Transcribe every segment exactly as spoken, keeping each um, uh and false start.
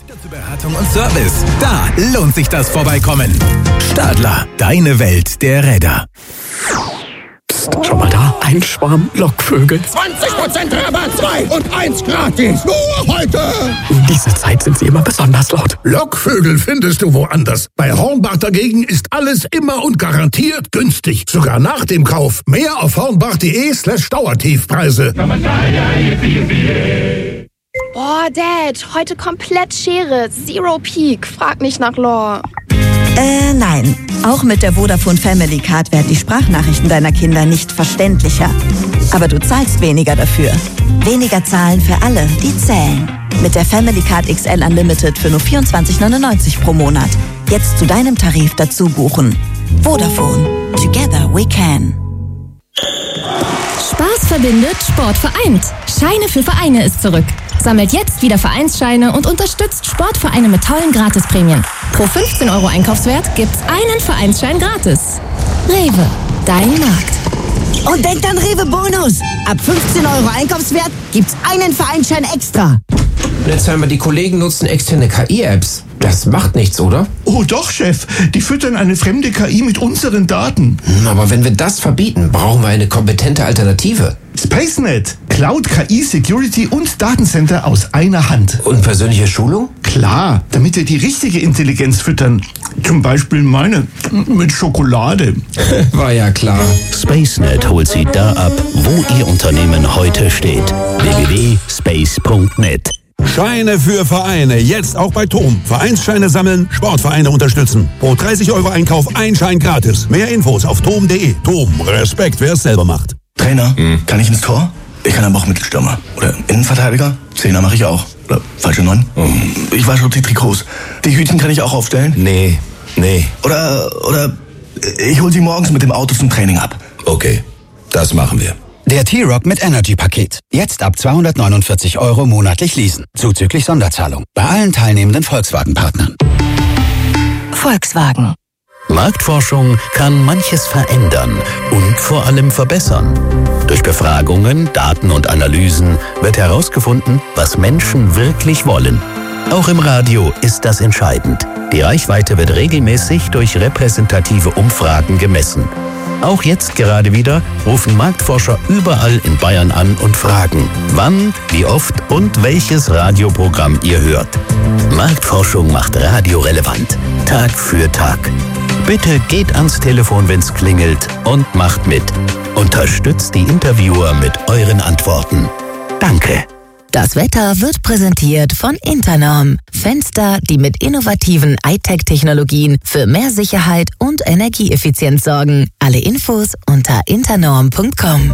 Beratung und Service. Da lohnt sich das Vorbeikommen. Stadler, deine Welt der Räder. Psst, schau mal da, ein Schwarm Lockvögel. zwanzig Prozent Rabatt, zwei und eins gratis. Nur heute. In dieser Zeit sind sie immer besonders laut. Lockvögel findest du woanders. Bei Hornbach dagegen ist alles immer und garantiert günstig. Sogar nach dem Kauf. Mehr auf hornbach.de slash Dauertiefpreise. Boah, Dad, heute komplett Schere. Zero Peak. Frag nicht nach Lore. Äh, nein. Auch mit der Vodafone Family Card werden die Sprachnachrichten deiner Kinder nicht verständlicher. Aber du zahlst weniger dafür. Weniger zahlen für alle, die zählen. Mit der Family Card X L Unlimited für nur vierundzwanzig neunundneunzig pro Monat. Jetzt zu deinem Tarif dazu buchen. Vodafone. Together we can. Spaß verbindet, Sport vereint. Scheine für Vereine ist zurück. Sammelt jetzt wieder Vereinsscheine und unterstützt Sportvereine mit tollen Gratisprämien. Pro fünfzehn Euro Einkaufswert gibt's einen Vereinsschein gratis. Rewe, dein Markt. Und denkt an Rewe Bonus. Ab fünfzehn Euro Einkaufswert gibt's einen Vereinsschein extra. Jetzt hören wir, die Kollegen nutzen externe K I-Apps. Das macht nichts, oder? Oh doch, Chef. Die füttern eine fremde K I mit unseren Daten. Aber wenn wir das verbieten, brauchen wir eine kompetente Alternative. SpaceNet. Cloud, K I, Security und Datencenter aus einer Hand. Und persönliche Schulung? Klar, damit wir die richtige Intelligenz füttern. Zum Beispiel meine mit Schokolade. War ja klar. SpaceNet holt Sie da ab, wo Ihr Unternehmen heute steht. w w w punkt space punkt net. Scheine für Vereine, jetzt auch bei Tom. Vereinsscheine sammeln, Sportvereine unterstützen. Pro dreißig Euro Einkauf ein Schein gratis. Mehr Infos auf tom punkt de. Tom, Respekt, wer es selber macht. Trainer, hm. kann ich ins Tor? Ich kann aber auch Mittelstürmer. Oder Innenverteidiger? Zehner mache ich auch. Oder falsche Neun? Hm. Ich wasche die Trikots. Die Hütchen kann ich auch aufstellen? Nee, nee. Oder, oder ich hole sie morgens mit dem Auto zum Training ab. Okay, das machen wir. Der T-Rock mit Energy-Paket. Jetzt ab zweihundertneunundvierzig Euro monatlich leasen. Zuzüglich Sonderzahlung. Bei allen teilnehmenden Volkswagen-Partnern. Volkswagen. Marktforschung kann manches verändern und vor allem verbessern. Durch Befragungen, Daten und Analysen wird herausgefunden, was Menschen wirklich wollen. Auch im Radio ist das entscheidend. Die Reichweite wird regelmäßig durch repräsentative Umfragen gemessen. Auch jetzt gerade wieder rufen Marktforscher überall in Bayern an und fragen, wann, wie oft und welches Radioprogramm ihr hört. Marktforschung macht Radio relevant, Tag für Tag. Bitte geht ans Telefon, wenn's klingelt, und macht mit. Unterstützt die Interviewer mit euren Antworten. Danke. Das Wetter wird präsentiert von Internorm. Fenster, die mit innovativen I-Tech-Technologien für mehr Sicherheit und Energieeffizienz sorgen. Alle Infos unter internorm punkt com.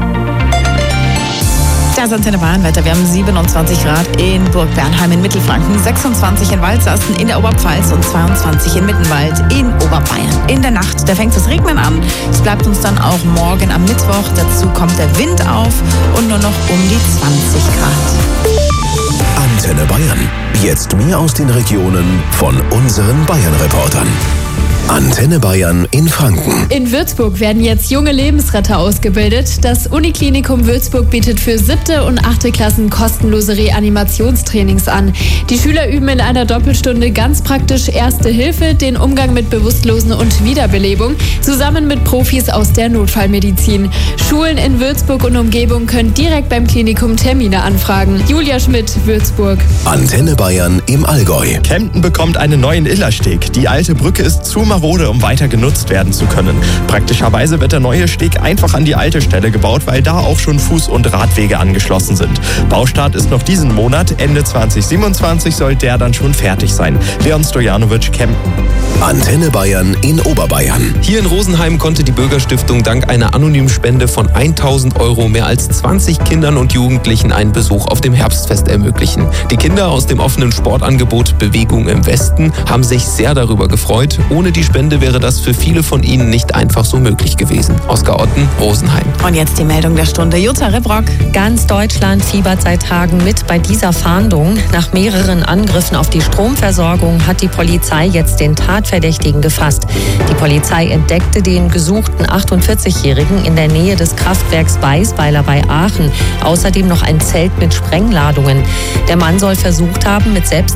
Das Antenne Bayern-Wetter. Wir haben siebenundzwanzig Grad in Burg Bernheim in Mittelfranken, sechsundzwanzig in Walzersten in der Oberpfalz und zweiundzwanzig in Mittenwald in Oberbayern. In der Nacht, da fängt das Regnen an. Es bleibt uns dann auch morgen am Mittwoch. Dazu kommt der Wind auf und nur noch um die zwanzig Grad. Antenne Bayern. Jetzt mehr aus den Regionen von unseren Bayern-Reportern. Antenne Bayern in Franken. In Würzburg werden jetzt junge Lebensretter ausgebildet. Das Uniklinikum Würzburg bietet für siebte und achte Klassen kostenlose Reanimationstrainings an. Die Schüler üben in einer Doppelstunde ganz praktisch Erste Hilfe, den Umgang mit Bewusstlosen und Wiederbelebung, zusammen mit Profis aus der Notfallmedizin. Schulen in Würzburg und Umgebung können direkt beim Klinikum Termine anfragen. Julia Schmidt, Würzburg. Antenne Bayern im Allgäu. Kempten bekommt einen neuen Illersteg. Die alte Brücke ist zu marode, um weiter genutzt werden zu können. Praktischerweise wird der neue Steg einfach an die alte Stelle gebaut, weil da auch schon Fuß- und Radwege angeschlossen sind. Baustart ist noch diesen Monat. Ende zwanzig siebenundzwanzig soll der dann schon fertig sein. Leon Stojanovic, Kempten. Antenne Bayern in Oberbayern. Hier in Rosenheim konnte die Bürgerstiftung dank einer anonymen Spende von tausend Euro mehr als zwanzig Kindern und Jugendlichen einen Besuch auf dem Herbstfest ermöglichen. Die Kinder aus dem offenen Sportangebot Bewegung im Westen haben sich sehr darüber gefreut. Ohne die Spende wäre das für viele von ihnen nicht einfach so möglich gewesen. Oskar Otten, Rosenheim. Und jetzt die Meldung der Stunde. Jutta Rebrock. Ganz Deutschland fiebert seit Tagen mit bei dieser Fahndung. Nach mehreren Angriffen auf die Stromversorgung hat die Polizei jetzt den Tatverdächtigen gefasst. Die Polizei entdeckte den gesuchten achtundvierzigjährigen in der Nähe des Kraftwerks Beisweiler bei Aachen. Außerdem noch ein Zelt mit Sprengladungen. Der Mann soll versucht haben, mit selbst